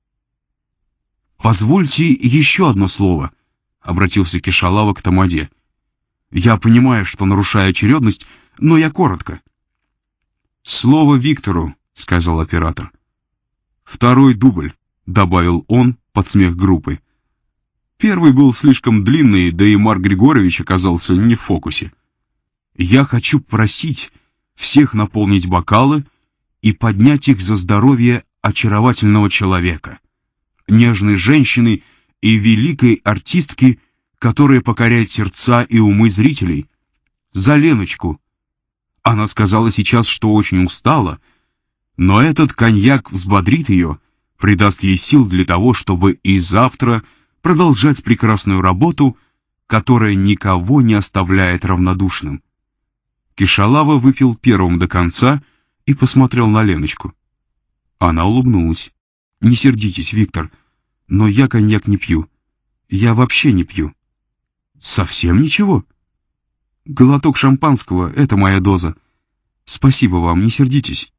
«Позвольте еще одно слово», — обратился Кишалава к Тамаде. «Я понимаю, что нарушаю очередность, но я коротко». «Слово Виктору», — сказал оператор. «Второй дубль», — добавил он под смех группы. Первый был слишком длинный, да и Марк Григорьевич оказался не в фокусе. «Я хочу просить всех наполнить бокалы и поднять их за здоровье очаровательного человека, нежной женщины и великой артистки, которая покоряет сердца и умы зрителей, за Леночку. Она сказала сейчас, что очень устала, но этот коньяк взбодрит ее, придаст ей сил для того, чтобы и завтра продолжать прекрасную работу, которая никого не оставляет равнодушным». Кишалава выпил первым до конца и посмотрел на Леночку. Она улыбнулась. «Не сердитесь, Виктор, но я коньяк не пью. Я вообще не пью». «Совсем ничего?» Глоток шампанского — это моя доза. Спасибо вам, не сердитесь».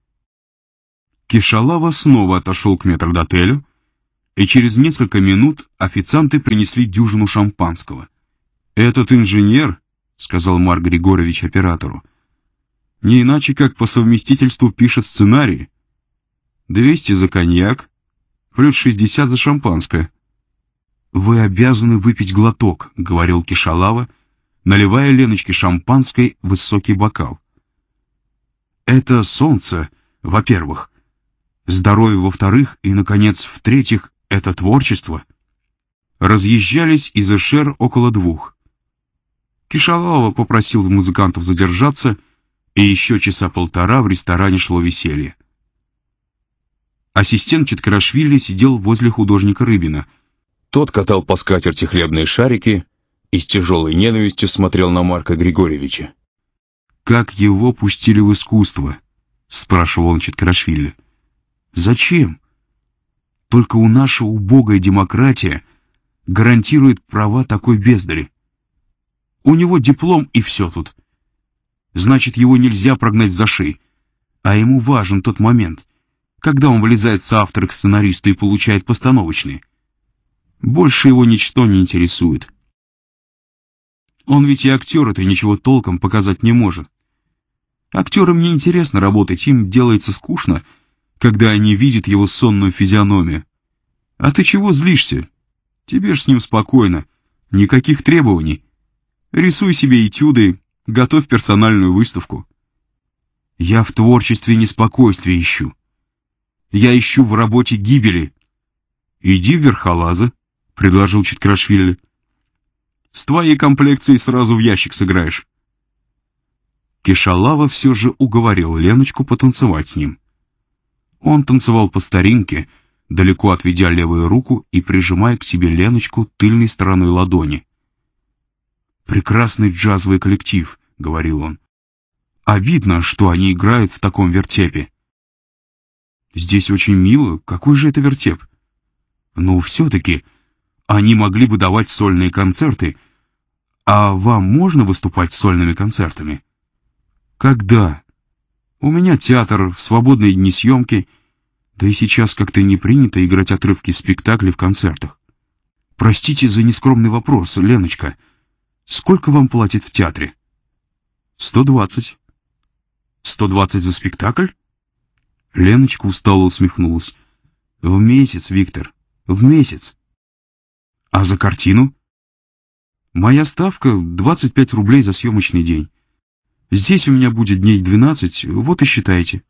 Кишалава снова отошел к метрдотелю, и через несколько минут официанты принесли дюжину шампанского. «Этот инженер, — сказал Марк Григорьевич оператору, — не иначе как по совместительству пишет сценарий. Двести за коньяк, плюс шестьдесят за шампанское». «Вы обязаны выпить глоток», — говорил Кишалава, наливая Леночке шампанской в высокий бокал. «Это солнце, во-первых, здоровье, во-вторых, и, наконец, в-третьих, это творчество». Разъезжались из Эшер около двух. Кишалава попросил музыкантов задержаться, и еще часа полтора в ресторане шло веселье. Ассистент Читкарашвили сидел возле художника Рыбина. Тот катал по скатерти хлебные шарики и с тяжелой ненавистью смотрел на Марка Григорьевича. «Как его пустили в искусство?» — спрашивал он Читкарашвили. «Зачем? Только у наша убогая демократия гарантирует права такой бездари. У него диплом и все тут. Значит, его нельзя прогнать за шеи, а ему важен тот момент, когда он вылезает с автора к сценаристу и получает постановочные. Больше его ничто не интересует. Он ведь и актер-то ничего толком показать не может. Актерам неинтересно работать, им делается скучно, когда они видят его сонную физиономию. А ты чего злишься? Тебе ж с ним спокойно, никаких требований. Рисуй себе этюды, готовь персональную выставку. Я в творчестве неспокойствия ищу. Я ищу в работе гибели. Иди в Верхолазы, — предложил Читкарашвили. С твоей комплекцией сразу в ящик сыграешь. Кишалава все же уговорил Леночку потанцевать с ним. Он танцевал по старинке, далеко отведя левую руку и прижимая к себе Леночку тыльной стороной ладони. «Прекрасный джазовый коллектив», — говорил он. «Обидно, что они играют в таком вертепе». «Здесь очень мило. Какой же это вертеп?» «Ну, все-таки они могли бы давать сольные концерты. А вам можно выступать с сольными концертами?» «Когда? У меня театр, в свободные дни съемки, да и сейчас как-то не принято играть отрывки спектаклей в концертах. Простите за нескромный вопрос, Леночка. Сколько вам платят в театре?» «Сто двадцать». «Сто двадцать за спектакль?» Леночка устало усмехнулась. «В месяц, Виктор, в месяц». «А за картину?» «Моя ставка — двадцать пять рублей за съемочный день. Здесь у меня будет дней двенадцать, вот и считайте».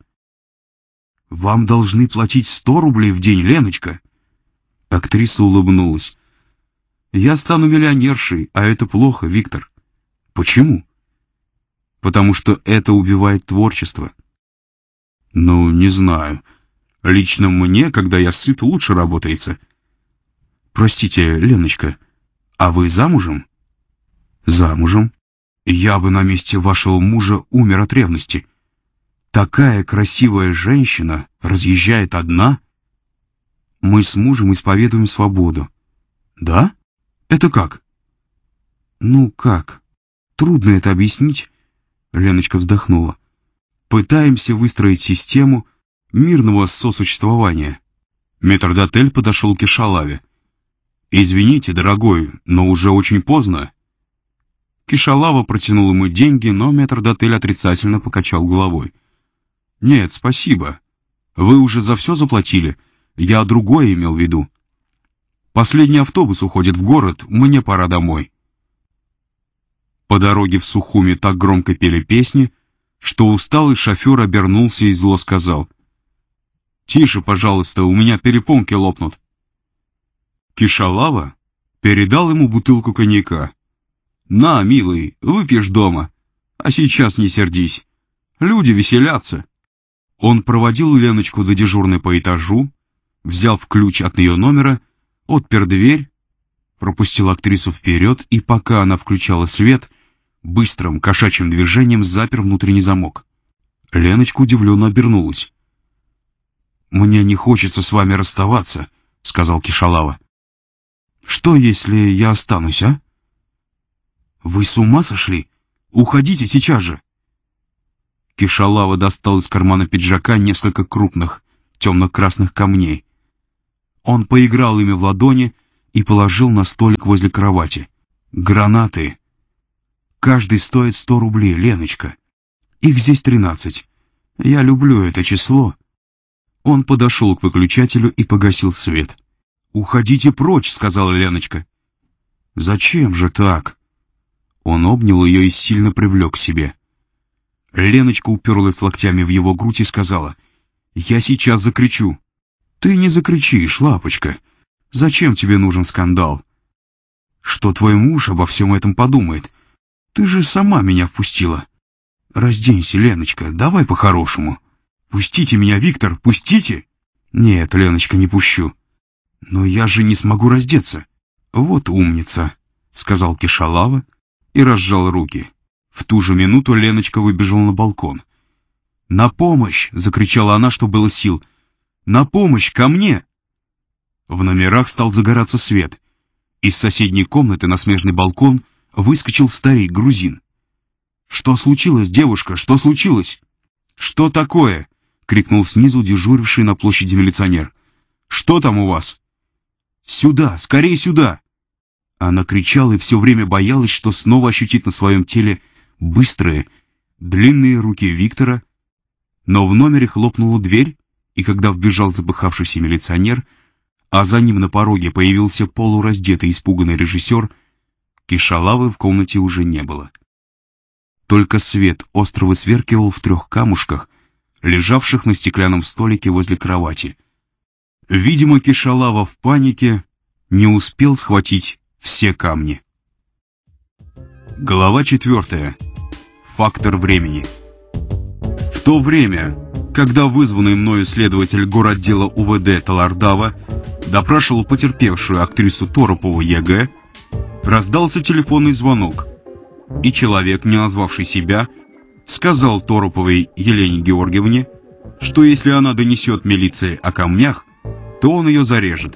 «Вам должны платить сто рублей в день, Леночка». Актриса улыбнулась. «Я стану миллионершей, а это плохо, Виктор». «Почему?» «Потому что это убивает творчество». «Ну, не знаю. Лично мне, когда я сыт, лучше работается». «Простите, Леночка, а вы замужем?» «Замужем. Я бы на месте вашего мужа умер от ревности. Такая красивая женщина разъезжает одна». «Мы с мужем исповедуем свободу». «Да? Это как?» «Ну как? Трудно это объяснить», — Леночка вздохнула. «Пытаемся выстроить систему мирного сосуществования». Метрдотель подошел к Кишалаве. «Извините, дорогой, но уже очень поздно». Кишалава протянул ему деньги, но метрдотель отрицательно покачал головой. «Нет, спасибо. Вы уже за все заплатили. Я другое имел в виду. Последний автобус уходит в город, мне пора домой». По дороге в Сухуми так громко пели песни, что усталый шофер обернулся и зло сказал: «Тише, пожалуйста, у меня перепонки лопнут». Кишалава передал ему бутылку коньяка. «На, милый, выпьешь дома, а сейчас не сердись. Люди веселятся». Он проводил Леночку до дежурной по этажу, взяв ключ от ее номера, отпер дверь, пропустил актрису вперед и, пока она включала свет, быстрым кошачьим движением запер внутренний замок. Леночка удивленно обернулась. «Мне не хочется с вами расставаться», — сказал Кишалава. «Что, если я останусь, а?» «Вы с ума сошли? Уходите сейчас же!» Кишалава достал из кармана пиджака несколько крупных, темно-красных камней. Он поиграл ими в ладони и положил на столик возле кровати. «Гранаты. Каждый стоит сто рублей, Леночка. Их здесь тринадцать. Я люблю это число». Он подошел к выключателю и погасил свет. «Уходите прочь», — сказала Леночка. «Зачем же так?» Он обнял ее и сильно привлек к себе. Леночка уперлась локтями в его грудь и сказала: «Я сейчас закричу». «Ты не закричишь, лапочка. Зачем тебе нужен скандал? Что твой муж обо всем этом подумает? Ты же сама меня впустила. Разденься, Леночка, давай по-хорошему. Пустите меня, Виктор, пустите!» «Нет, Леночка, не пущу. Но я же не смогу раздеться». «Вот умница», — сказал Кишалава и разжал руки. В ту же минуту Леночка выбежала на балкон. «На помощь!» — закричала она, что было сил. «На помощь! Ко мне!» В номерах стал загораться свет. Из соседней комнаты на смежный балкон выскочил старик-грузин. «Что случилось, девушка? Что случилось?» «Что такое?» — крикнул снизу дежуривший на площади милиционер. «Что там у вас?» «Сюда! Скорее сюда!» Она кричала и все время боялась, что снова ощутит на своем теле быстрые, длинные руки Виктора. Но в номере хлопнула дверь, и когда вбежал запыхавшийся милиционер, а за ним на пороге появился полураздетый испуганный режиссер, Кишалавы в комнате уже не было. Только свет остро высверкивал в трех камушках, лежавших на стеклянном столике возле кровати. Видимо, Кишалава в панике не успел схватить все камни. Глава четвертая. Фактор времени. В то время, когда вызванный мною следователь горотдела УВД Талардава допрашивал потерпевшую актрису Торопову ЕГЭ, раздался телефонный звонок, и человек, не назвавший себя, сказал Тороповой Елене Георгиевне, что если она донесет милиции о камнях, то он ее зарежет.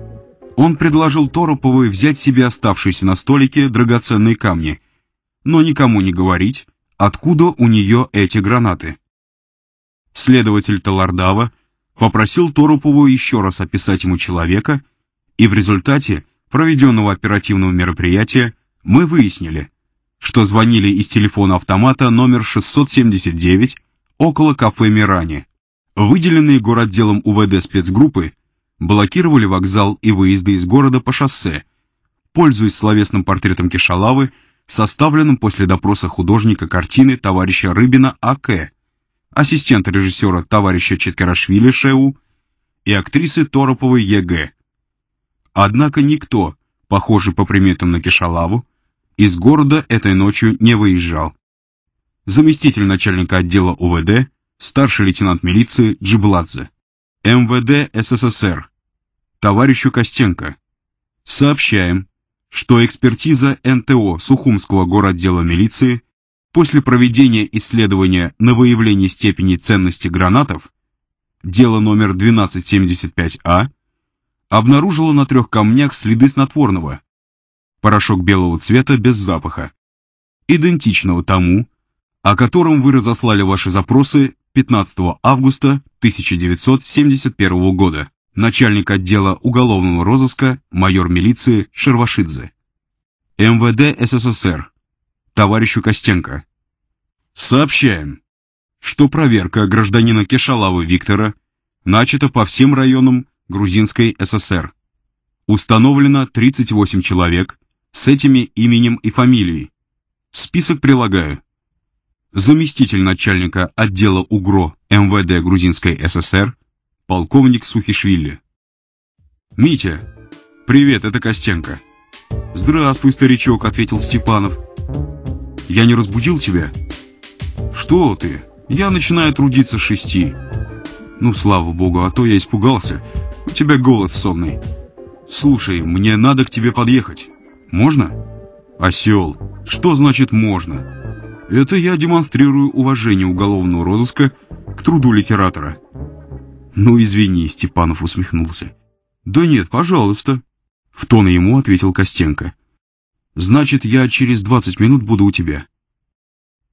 Он предложил Тороповой взять себе оставшиеся на столике драгоценные камни, но никому не говорить, откуда у нее эти гранаты. Следователь Талардава попросил Торопову еще раз описать ему человека, и в результате проведенного оперативного мероприятия мы выяснили, что звонили из телефона автомата номер шестьсот семьдесят девять около кафе «Мирани». Выделенные городделом УВД спецгруппы блокировали вокзал и выезды из города по шоссе, пользуясь словесным портретом Кишалавы, составленным после допроса художника картины товарища Рыбина А К, ассистента режиссера товарища Четкарашвили Ш У и актрисы Тороповой Е Г. Однако никто, похожий по приметам на Кишалаву, из города этой ночью не выезжал. Заместитель начальника отдела УВД, старший лейтенант милиции Джибладзе, Эм Вэ Дэ Эс Эс Эс Эр, товарищу Костенко. Сообщаем, что экспертиза Эн Тэ О Сухумского горотдела милиции после проведения исследования на выявление степени ценности гранатов, дело номер двенадцать семьдесят пять А, обнаружила на трех камнях следы снотворного, порошок белого цвета без запаха, идентичного тому, о котором вы разослали ваши запросы пятнадцатого августа тысяча девятьсот семьдесят первого года. Начальник отдела уголовного розыска, майор милиции Шервашидзе. Эм Вэ Дэ Эс Эс Эс Эр, товарищу Костенко. Сообщаем, что проверка гражданина Кишалавы Виктора начата по всем районам Грузинской Эс Эс Эр. Установлено тридцать восемь человек с этими именем и фамилией. Список прилагаю. Заместитель начальника отдела УГРО Эм Вэ Дэ Грузинской Эс Эс Эр, полковник Сухишвили. «Митя, привет, это Костенко». «Здравствуй, старичок», — ответил Степанов. «Я не разбудил тебя?» «Что ты? Я начинаю трудиться с шести». «Ну, слава богу, а то я испугался. У тебя голос сонный. Слушай, мне надо к тебе подъехать. Можно?» «Осел, что значит «можно»?» «Это я демонстрирую уважение уголовного розыска к труду литератора». «Ну, извини», — Степанов усмехнулся. «Да нет, пожалуйста», — в тон ему ответил Костенко. «Значит, я через двадцать минут буду у тебя».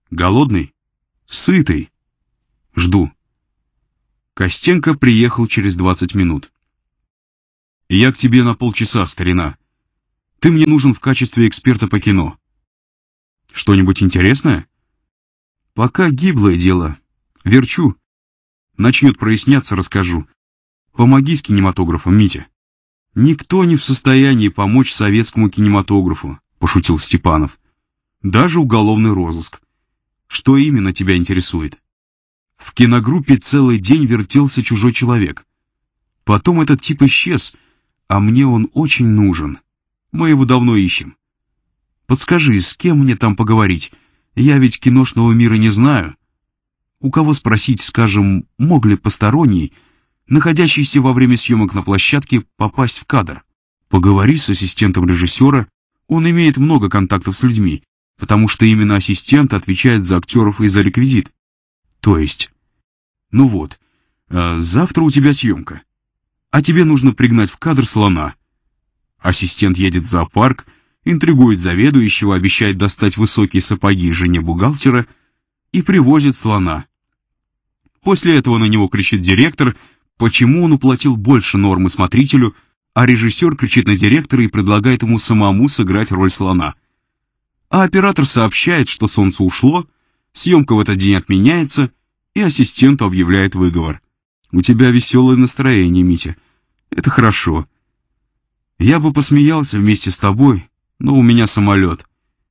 Голодный? Сытый. Жду. Костенко приехал через двадцать минут. Я к тебе на полчаса, старина. Ты мне нужен в качестве эксперта по кино. Что-нибудь интересное? Пока гиблое дело. Верчу. Начнет проясняться, расскажу. Помоги с кинематографом, Митя. Никто не в состоянии помочь советскому кинематографу, пошутил Степанов. Даже уголовный розыск. Что именно тебя интересует? В киногруппе целый день вертелся чужой человек. Потом этот тип исчез, а мне он очень нужен. Мы его давно ищем. Подскажи, с кем мне там поговорить? Я ведь киношного мира не знаю. У кого спросить, скажем, мог ли посторонний, находящийся во время съемок на площадке, попасть в кадр? Поговори с ассистентом режиссера, он имеет много контактов с людьми, потому что именно ассистент отвечает за актеров и за реквизит. То есть, ну вот, э, завтра у тебя съемка, а тебе нужно пригнать в кадр слона. Ассистент едет в зоопарк, интригует заведующего, обещает достать высокие сапоги жене бухгалтера и привозит слона. После этого на него кричит директор, почему он уплатил больше нормы смотрителю, а режиссер кричит на директора и предлагает ему самому сыграть роль слона. А оператор сообщает, что солнце ушло, съемка в этот день отменяется, и ассистенту объявляет выговор. У тебя веселое настроение, Митя. Это хорошо. Я бы посмеялся вместе с тобой, но у меня самолет.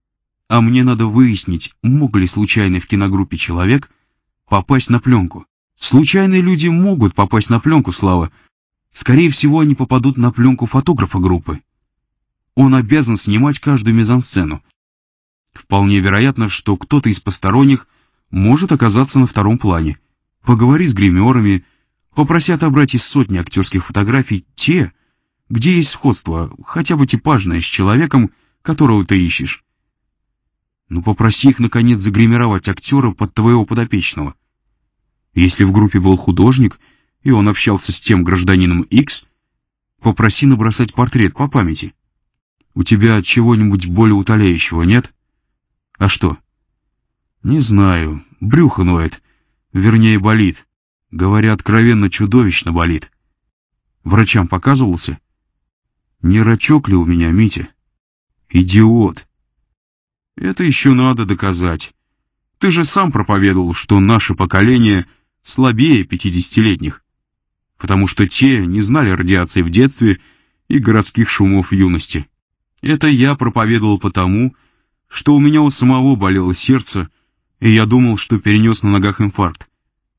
А мне надо выяснить, мог ли случайный в киногруппе человек попасть на пленку. Случайные люди могут попасть на пленку, Слава. Скорее всего, они попадут на пленку фотографа группы. Он обязан снимать каждую мизансцену. Вполне вероятно, что кто-то из посторонних может оказаться на втором плане. Поговори с гримерами, попроси отобрать из сотни актерских фотографий те, где есть сходство, хотя бы типажное, с человеком, которого ты ищешь. Ну попроси их, наконец, загримировать актера под твоего подопечного. Если в группе был художник, и он общался с тем гражданином X, попроси набросать портрет по памяти. У тебя чего-нибудь более утоляющего нет? А что? Не знаю, брюхо ноет, вернее болит. Говоря откровенно, чудовищно болит. Врачам показывался? Не рачок ли у меня, Митя? Идиот. Это еще надо доказать. Ты же сам проповедовал, что наше поколение слабее пятидесятилетних, потому что те не знали радиации в детстве и городских шумов в юности. Это я проповедовал потому, что у меня у самого болело сердце, и я думал, что перенес на ногах инфаркт.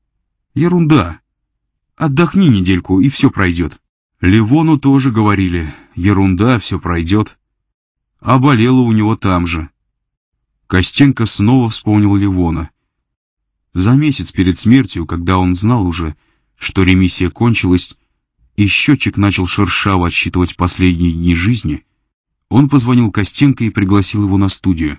Ерунда. Отдохни недельку, и все пройдет. Левону тоже говорили, ерунда, все пройдет. А болело у него там же. Костенко снова вспомнил Левона. За месяц перед смертью, когда он знал уже, что ремиссия кончилась, и счетчик начал шершаво отсчитывать последние дни жизни, он позвонил Костенко и пригласил его на студию.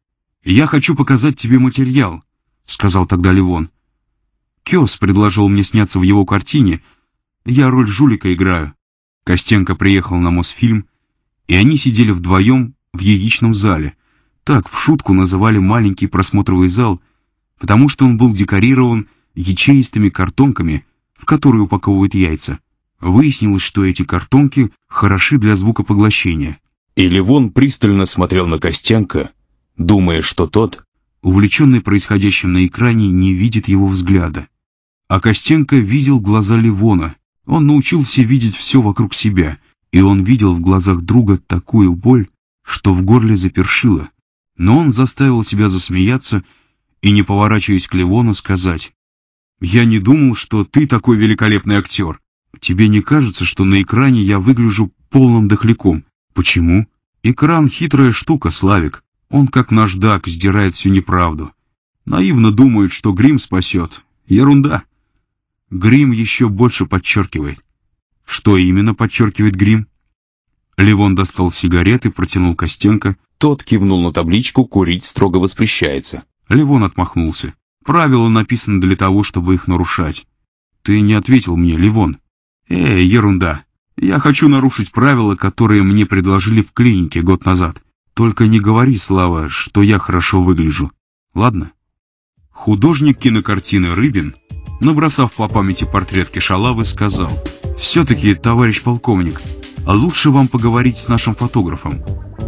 «Я хочу показать тебе материал», — сказал тогда Левон. «Кёс предложил мне сняться в его картине. Я роль жулика играю». Костенко приехал на Мосфильм, и они сидели вдвоем в яичном зале. Так в шутку называли маленький просмотровый зал, потому что он был декорирован ячеистыми картонками, в которые упаковывают яйца. Выяснилось, что эти картонки хороши для звукопоглощения. И Левон пристально смотрел на Костенко, думая, что тот, увлеченный происходящим на экране, не видит его взгляда. А Костенко видел глаза Левона. Он научился видеть все вокруг себя, и он видел в глазах друга такую боль, что в горле запершило. Но он заставил себя засмеяться и, не поворачиваясь к Левону, сказать: «Я не думал, что ты такой великолепный актер. Тебе не кажется, что на экране я выгляжу полным дохляком? Почему? Экран — хитрая штука, Славик. Он, как наждак, сдирает всю неправду. Наивно думают, что грим спасет. Ерунда. Грим еще больше подчеркивает». «Что именно подчеркивает грим?» Левон достал сигареты, протянул Костенко. Тот кивнул на табличку «Курить строго воспрещается». Левон отмахнулся. «Правила написаны для того, чтобы их нарушать». «Ты не ответил мне, Левон». «Эй, ерунда. Я хочу нарушить правила, которые мне предложили в клинике год назад. Только не говори, Слава, что я хорошо выгляжу. Ладно?» Художник кинокартины Рыбин, набросав по памяти портрет Кишалавы, сказал: «Все-таки, товарищ полковник, лучше вам поговорить с нашим фотографом.